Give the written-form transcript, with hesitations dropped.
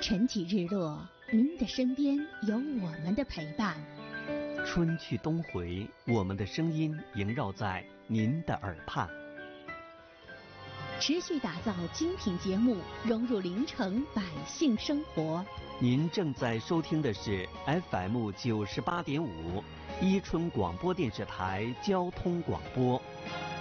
晨起日落，您的身边有我们的陪伴。 春去冬回，我们的声音萦绕在您的耳畔。 持续打造精品节目，融入临城百姓生活。 您正在收听的是 FM 98.5，伊春广播电视台交通广播。